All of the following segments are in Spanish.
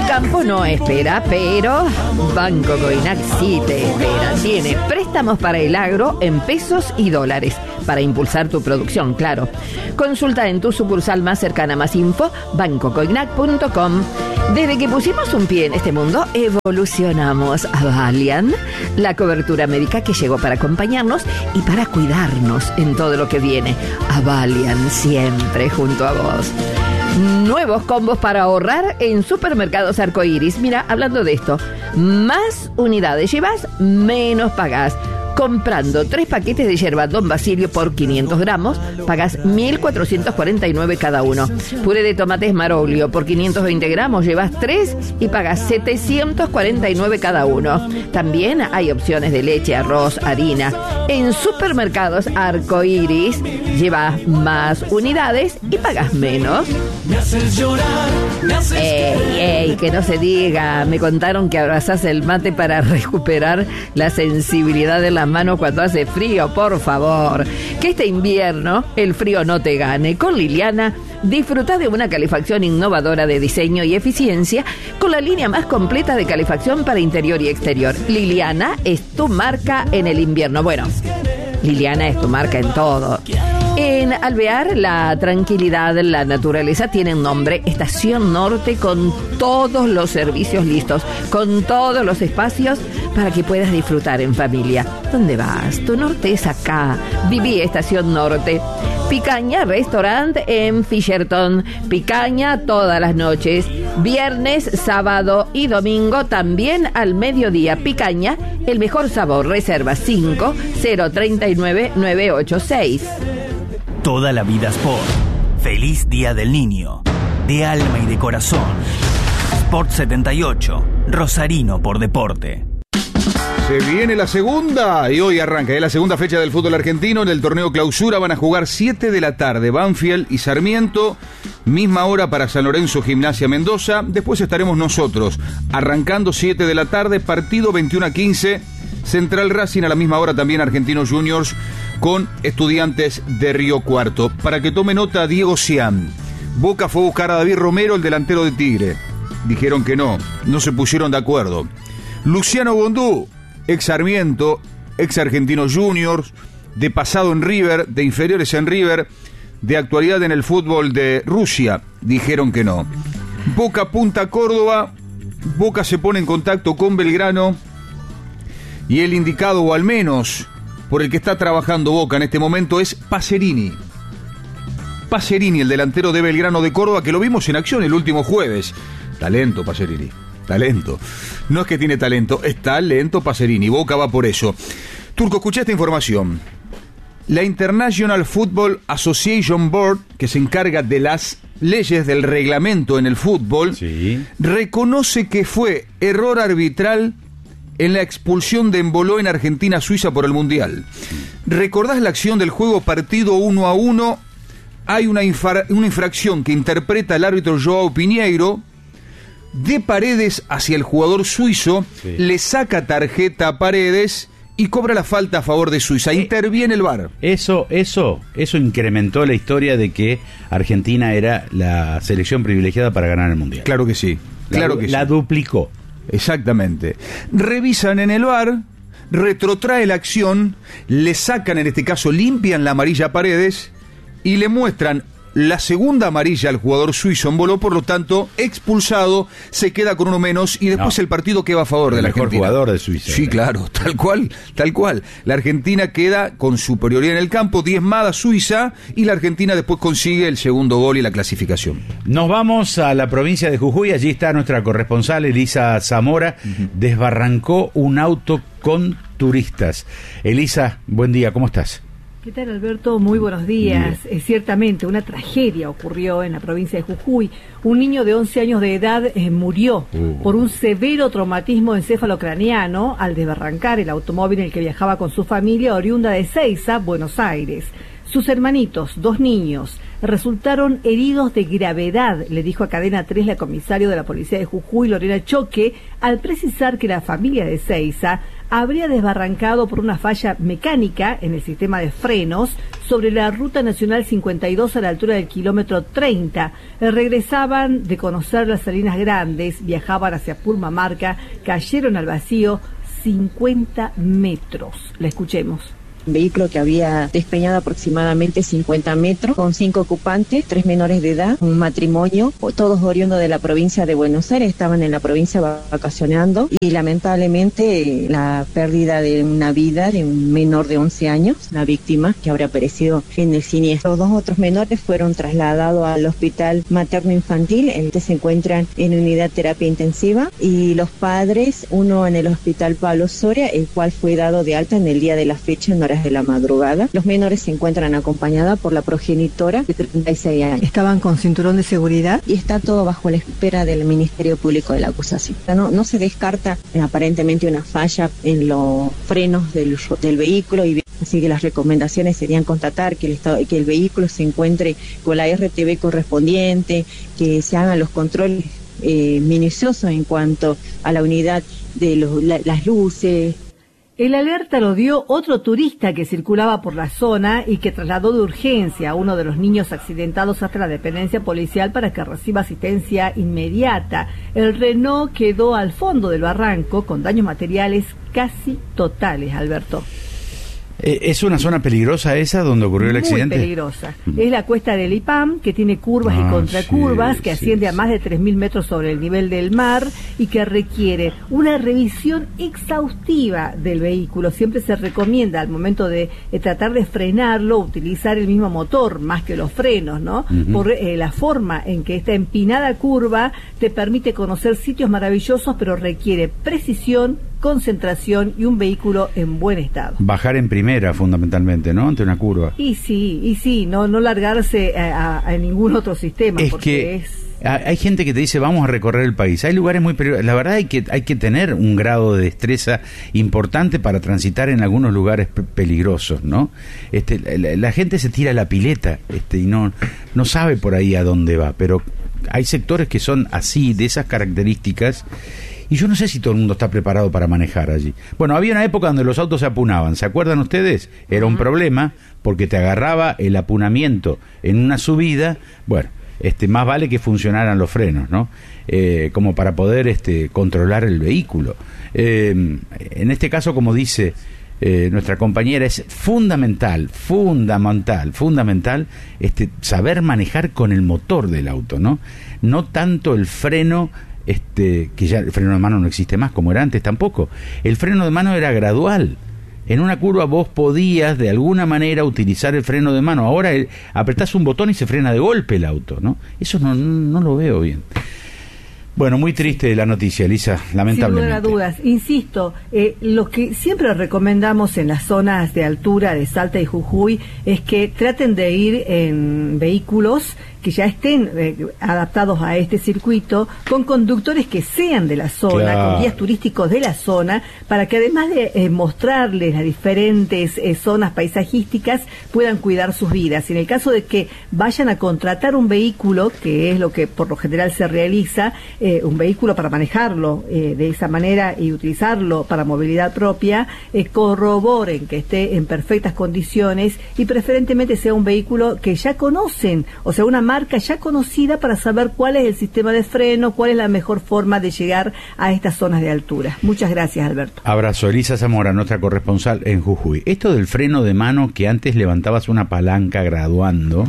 campo no espera, pero Banco Coinac sí te espera. Tiene préstamos para el agro en pesos y dólares, para impulsar tu producción, claro. Consulta en tu sucursal más cercana. Más info, bancocoinac.com. Desde que pusimos un pie en este mundo, evolucionamos. Avalian, la cobertura médica que llegó para acompañarnos y para cuidarnos en todo lo que viene. Avalian, siempre junto a vos. Nuevos combos para ahorrar en Supermercados Arcoiris. Mira, hablando de esto, más unidades llevas, menos pagás. Comprando 3 paquetes de yerba Don Basilio por 500 gramos, pagas 1.449 cada uno. Puré de tomates Maroglio por 520 gramos, llevas 3 y pagas 749 cada uno. También hay opciones de leche, arroz, harina. En Supermercados Arcoiris, llevas más unidades y pagas menos. Me haces llorar, me haces ¡Ey, que no se diga! Me contaron que abrazás el mate para recuperar la sensibilidad de la mano cuando hace frío, por favor. Que este invierno el frío no te gane. Con Liliana, disfruta de una calefacción innovadora de diseño y eficiencia con la línea más completa de calefacción para interior y exterior. Liliana es tu marca en el invierno. Bueno, Liliana es tu marca en todo. En Alvear, la tranquilidad, la naturaleza tienen nombre. Estación Norte, con todos los servicios listos, con todos los espacios para que puedas disfrutar en familia. ¿Dónde vas? Tu norte es acá. Viví Estación Norte. Picaña Restaurant en Fisherton. Picaña todas las noches. Viernes, sábado y domingo también al mediodía. Picaña, el mejor sabor. Reserva 5-039-986. Toda la vida Sport. Feliz Día del Niño. De alma y de corazón. Sport 78. Rosarino por deporte. Se viene la segunda y hoy arranca la segunda fecha del fútbol argentino. En el torneo Clausura van a jugar 7 de la tarde Banfield y Sarmiento, misma hora para San Lorenzo, Gimnasia, Mendoza. Después estaremos nosotros arrancando 7 de la tarde, partido 21:15, Central Racing, a la misma hora también Argentinos Juniors con Estudiantes de Río Cuarto. Para que tome nota, Diego Cian. Boca fue a buscar a David Romero, el delantero de Tigre. Dijeron que no se pusieron de acuerdo. Luciano Bondú, ex Sarmiento, ex Argentinos Juniors, de pasado en River, de inferiores en River, de actualidad en el fútbol de Rusia, dijeron que no. Boca Punta Córdoba, Boca se pone en contacto con Belgrano y el indicado, o al menos por el que está trabajando Boca en este momento, es Pacerini. Pacerini, el delantero de Belgrano de Córdoba, que lo vimos en acción el último jueves. Talento Pacerini, talento. No es que tiene talento, es talento Pacerini. Boca va por eso. Turco, escuché esta información. La International Football Association Board, que se encarga de las leyes del reglamento en el fútbol, sí, reconoce que fue error arbitral en la expulsión de Embolo en Argentina-Suiza por el Mundial. ¿Recordás la acción del juego partido 1-1? Hay una infracción que interpreta el árbitro Joao Piñeiro de Paredes hacia el jugador suizo, sí, le saca tarjeta a Paredes y cobra la falta a favor de Suiza. Interviene el VAR. Eso incrementó la historia de que Argentina era la selección privilegiada para ganar el Mundial. Claro que sí. La duplicó. Exactamente. Revisan en el VAR, retrotrae la acción, le sacan, en este caso limpian la amarilla a Paredes y le muestran la segunda amarilla al jugador suizo Embolo, por lo tanto expulsado, se queda con uno menos y después el partido que va a favor de la Argentina. El mejor jugador de Suiza. Sí, claro, tal cual. La Argentina queda con superioridad en el campo, diezmada Suiza, y la Argentina después consigue el segundo gol y la clasificación. Nos vamos a la provincia de Jujuy, allí está nuestra corresponsal Elisa Zamora. Desbarrancó un auto con turistas. Elisa, buen día, ¿cómo estás? ¿Qué tal, Alberto? Muy buenos días. Ciertamente, una tragedia ocurrió en la provincia de Jujuy. Un niño de 11 años de edad murió por un severo traumatismo encefalocraneano al desbarrancar el automóvil en el que viajaba con su familia oriunda de Ezeiza, Buenos Aires. Sus hermanitos, 2 niños, resultaron heridos de gravedad, le dijo a Cadena 3 la comisaria de la policía de Jujuy, Lorena Choque, al precisar que la familia de Ezeiza habría desbarrancado por una falla mecánica en el sistema de frenos sobre la Ruta Nacional 52 a la altura del kilómetro 30. Regresaban de conocer las Salinas Grandes, viajaban hacia Purmamarca, cayeron al vacío 50 metros. La escuchemos. Un vehículo que había despeñado aproximadamente 50 metros, con 5 ocupantes, 3 menores de edad, un matrimonio, todos oriundos de la provincia de Buenos Aires, estaban en la provincia vacacionando, y lamentablemente la pérdida de una vida de un menor de 11 años, la víctima que habría perecido en el siniestro. Los 2 otros menores fueron trasladados al hospital materno-infantil, se encuentran en unidad de terapia intensiva, y los padres, uno en el hospital Pablo Soria, el cual fue dado de alta en el día de la fecha, en horas de la madrugada. Los menores se encuentran acompañadas por la progenitora de 36 años. ¿Estaban con cinturón de seguridad? Y está todo bajo la espera del Ministerio Público de la acusación. No se descarta aparentemente una falla en los frenos del vehículo, y así que las recomendaciones serían constatar que el vehículo se encuentre con la RTV correspondiente, que se hagan los controles minuciosos en cuanto a la unidad de las luces. El alerta lo dio otro turista que circulaba por la zona y que trasladó de urgencia a uno de los niños accidentados hasta la dependencia policial para que reciba asistencia inmediata. El Renault quedó al fondo del barranco con daños materiales casi totales, Alberto. ¿Es una zona peligrosa esa donde ocurrió el accidente? Muy peligrosa. Es la cuesta del IPAM, que tiene curvas y contracurvas, que asciende a más de 3.000 metros sobre el nivel del mar y que requiere una revisión exhaustiva del vehículo. Siempre se recomienda al momento de tratar de frenarlo utilizar el mismo motor más que los frenos, ¿no? Por la forma en que esta empinada curva te permite conocer sitios maravillosos, pero requiere precisión, concentración y un vehículo en buen estado. Bajar en primera, fundamentalmente, ¿no? Ante una curva. Y sí, no largarse a ningún otro sistema. Es porque que hay gente que te dice, vamos a recorrer el país. Hay lugares muy peligrosos. La verdad hay que tener un grado de destreza importante para transitar en algunos lugares peligrosos, ¿no? La gente se tira a la pileta y no sabe por ahí a dónde va, pero hay sectores que son así, de esas características. Y yo no sé si todo el mundo está preparado para manejar allí. Bueno, había una época donde los autos se apunaban, ¿se acuerdan ustedes? Era un problema porque te agarraba el apunamiento en una subida. Bueno, más vale que funcionaran los frenos, ¿no? Como para poder controlar el vehículo. En este caso, como dice nuestra compañera, es fundamental saber manejar con el motor del auto, ¿no? No tanto el freno. Que ya el freno de mano no existe más como era antes tampoco. El freno de mano era gradual. En una curva vos podías de alguna manera utilizar el freno de mano. Ahora apretás un botón y se frena de golpe el auto, ¿no? Eso no lo veo bien. Bueno, muy triste la noticia, Elisa, lamentablemente. Sin lugar a dudas. Insisto, lo que siempre recomendamos en las zonas de altura de Salta y Jujuy es que traten de ir en vehículos que ya estén adaptados a este circuito, con conductores que sean de la zona, claro, con guías turísticos de la zona, para que además de mostrarles las diferentes zonas paisajísticas, puedan cuidar sus vidas. Y en el caso de que vayan a contratar un vehículo, que es lo que por lo general se realiza, un vehículo para manejarlo de esa manera y utilizarlo para movilidad propia, corroboren que esté en perfectas condiciones y preferentemente sea un vehículo que ya conocen, o sea, una marca ya conocida, para saber cuál es el sistema de freno, cuál es la mejor forma de llegar a estas zonas de altura. Muchas gracias, Alberto. Abrazo. Elisa Zamora, nuestra corresponsal en Jujuy. Esto del freno de mano, que antes levantabas una palanca graduando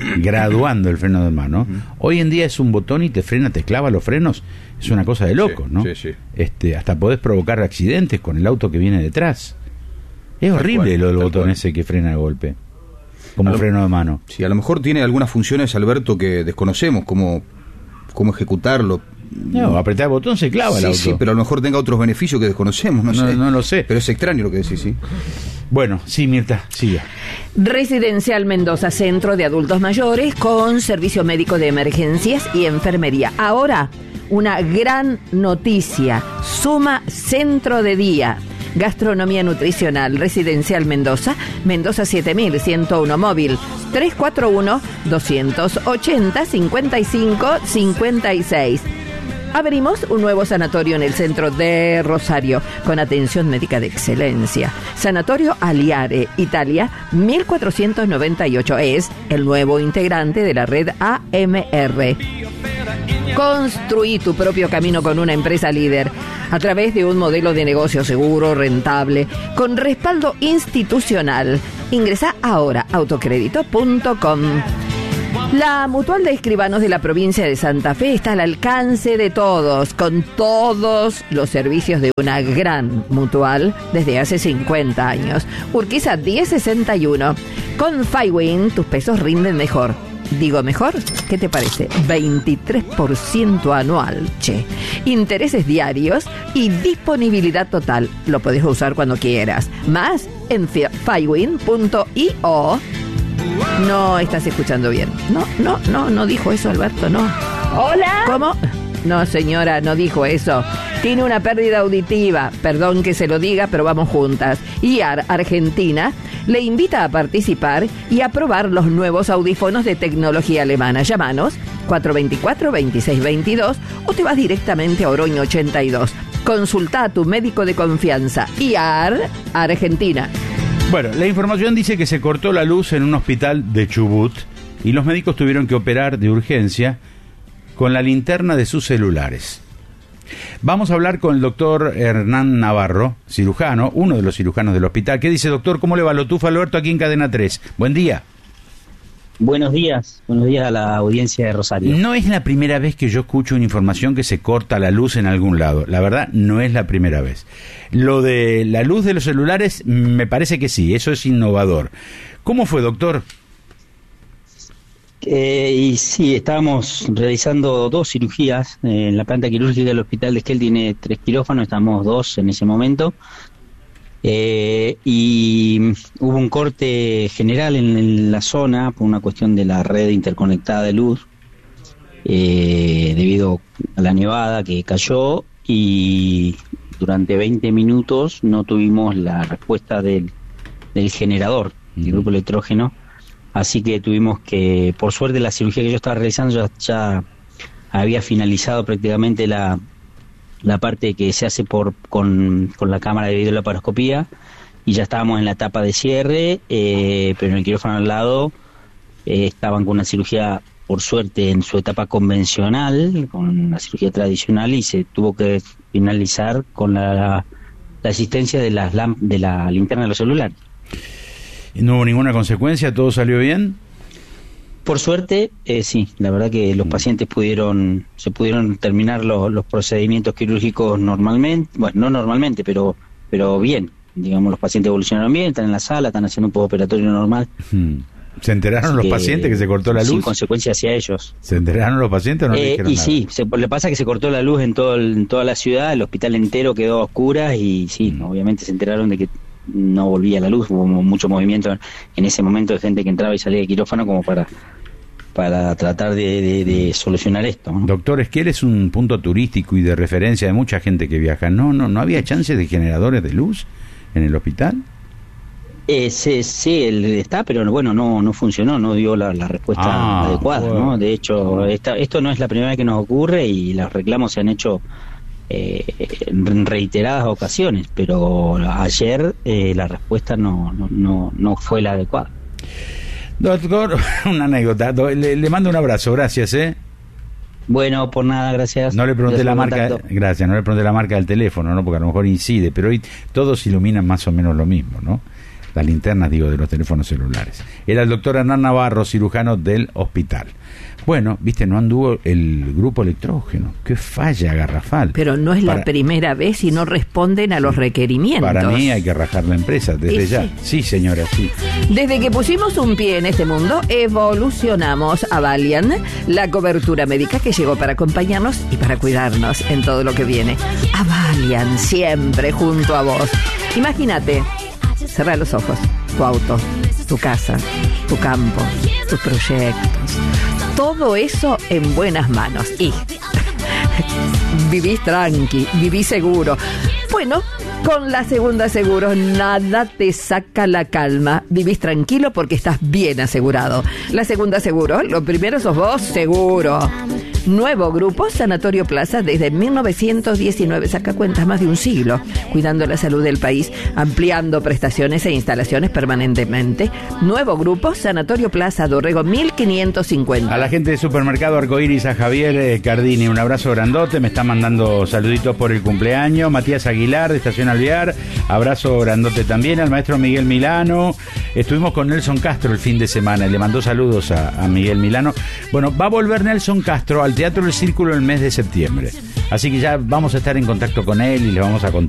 el freno de mano, hoy en día es un botón y te frena, te clava los frenos. Es una cosa de locos, ¿no? Sí. Hasta podés provocar accidentes con el auto que viene detrás. Es horrible lo del botón ese que frena de golpe, como freno de mano. Sí, a lo mejor tiene algunas funciones, Alberto, que desconocemos, como ejecutarlo. No, apretar el botón se clava el auto. Sí, pero a lo mejor tenga otros beneficios que desconocemos, no lo sé. Pero es extraño lo que decís, sí. Bueno, sí, Mirta, siga. Residencial Mendoza, centro de adultos mayores con servicio médico de emergencias y enfermería. Ahora, una gran noticia: suma centro de día. Gastronomía nutricional. Residencial Mendoza, Mendoza 7101 móvil 341-280-5556. Abrimos un nuevo sanatorio en el centro de Rosario, con atención médica de excelencia. Sanatorio Aliare, Italia, 1498. Es el nuevo integrante de la red AMR. Construí tu propio camino con una empresa líder a través de un modelo de negocio seguro, rentable, con respaldo institucional. Ingresa ahora a autocrédito.com. La Mutual de Escribanos de la provincia de Santa Fe está al alcance de todos, con todos los servicios de una gran mutual desde hace 50 años. Urquiza 1061. Con Fywin tus pesos rinden mejor. Digo mejor, ¿qué te parece? 23% anual, che. Intereses diarios y disponibilidad total. Lo podés usar cuando quieras. Más en Fywin.io. No estás escuchando bien. No dijo eso, Alberto, no. Hola. ¿Cómo? No, señora, no dijo eso. Tiene una pérdida auditiva. Perdón que se lo diga, pero vamos juntas. IAR Argentina le invita a participar y a probar los nuevos audífonos de tecnología alemana. Llámanos 424-2622 o te vas directamente a Oroño 82. Consulta a tu médico de confianza. IAR Argentina. Bueno, la información dice que se cortó la luz en un hospital de Chubut y los médicos tuvieron que operar de urgencia con la linterna de sus celulares. Vamos a hablar con el doctor Hernán Navarro, cirujano, uno de los cirujanos del hospital. ¿Qué dice, doctor? ¿Cómo le va? Lo tufa Alberto aquí en Cadena 3. Buen día. Buenos días a la audiencia de Rosario. No es la primera vez que yo escucho una información que se corta la luz en algún lado. La verdad, no es la primera vez. Lo de la luz de los celulares, me parece que sí, eso es innovador. ¿Cómo fue, doctor? Y sí, estábamos realizando 2 cirugías en la planta quirúrgica del hospital de Esquel. Tiene 3 quirófanos, estamos 2 en ese momento. Y hubo un corte general en la zona por una cuestión de la red interconectada de luz, debido a la nevada que cayó, y durante 20 minutos no tuvimos la respuesta del generador, del grupo electrógeno. Así que tuvimos que, por suerte, la cirugía que yo estaba realizando ya había finalizado prácticamente la parte que se hace con la cámara de videolaparoscopía, y ya estábamos en la etapa de cierre, pero en el quirófano al lado estaban con una cirugía, por suerte, en su etapa convencional, con la cirugía tradicional, y se tuvo que finalizar con la asistencia de la linterna de los celulares. ¿No hubo ninguna consecuencia? ¿Todo salió bien? Por suerte, sí, la verdad que los pacientes se pudieron terminar los procedimientos quirúrgicos normalmente, bueno, no normalmente, pero bien, digamos, los pacientes evolucionaron bien, están en la sala, están haciendo un postoperatorio normal. ¿Se enteraron los pacientes que se cortó la luz? Sin consecuencia hacia ellos. ¿Se enteraron los pacientes o no le dijeron y nada? Sí, le pasa que se cortó la luz en toda la ciudad, el hospital entero quedó a oscuras, y sí, obviamente se enteraron de que no volvía la luz. Hubo mucho movimiento en ese momento de gente que entraba y salía de quirófano como para tratar de solucionar esto, ¿no? Doctor, Esquel es un punto turístico y de referencia de mucha gente que viaja. ¿No había chances de generadores de luz en el hospital? Sí, él está, pero bueno, no funcionó, no dio la respuesta adecuada, bueno, ¿no? De hecho, esto no es la primera vez que nos ocurre, y los reclamos se han hecho en reiteradas ocasiones, pero ayer la respuesta no fue la adecuada. Doctor, una anécdota, le mando un abrazo, gracias. Bueno, por nada, gracias. No le pregunté la marca, gracias, no le pregunté la marca del teléfono, ¿no? Porque a lo mejor incide, pero hoy todos iluminan más o menos lo mismo, ¿no? Las linternas, digo, de los teléfonos celulares. Era el doctor Hernán Navarro, cirujano del hospital. Bueno, viste, no anduvo el grupo electrógeno. Qué falla garrafal. Pero no es la primera vez y no responden a los requerimientos. Para mí hay que rajar la empresa desde ya. Sí, señora, sí. Desde que pusimos un pie en este mundo, evolucionamos a Valiant, la cobertura médica que llegó para acompañarnos y para cuidarnos en todo lo que viene. A Valiant, siempre junto a vos. Imagínate, cerrá los ojos, tu auto, tu casa, tu campo, tus proyectos, todo eso en buenas manos. Y vivís tranqui, vivís seguro. Bueno, con la Segunda Seguros nada te saca la calma. Vivís tranquilo porque estás bien asegurado. La Segunda Seguros, lo primero sos vos, seguro. Nuevo grupo Sanatorio Plaza desde 1919, saca cuentas más de un siglo, cuidando la salud del país, ampliando prestaciones e instalaciones permanentemente. Nuevo grupo Sanatorio Plaza Dorrego 1550. A la gente de Supermercado Arcoiris, a Javier Cardini, un abrazo grandote, me está mandando saluditos por el cumpleaños. Matías Aguilar de Estación Alvear, abrazo grandote también. Al maestro Miguel Milano, estuvimos con Nelson Castro el fin de semana y le mandó saludos a Miguel Milano. Bueno, va a volver Nelson Castro al Teatro del Círculo el mes de septiembre, así que ya vamos a estar en contacto con él y le vamos a contar